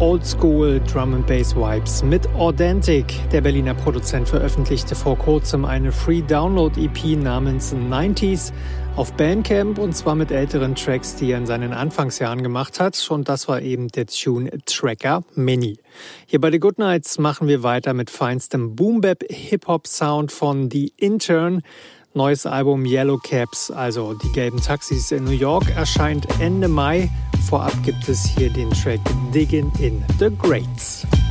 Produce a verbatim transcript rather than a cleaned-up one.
Oldschool Drum and Bass Vibes mit Authentic. Der Berliner Produzent veröffentlichte vor kurzem eine Free-Download-E P namens neunziger auf Bandcamp, und zwar mit älteren Tracks, die er in seinen Anfangsjahren gemacht hat, und das war eben der Tune Tracker Mini. Hier bei The Goodnights machen wir weiter mit feinstem Boom-Bap-Hip-Hop-Sound von The Intern. Neues Album Yellow Cabs, also die gelben Taxis in New York, erscheint Ende Mai. Vorab gibt es hier den Track Diggin' in the Greats.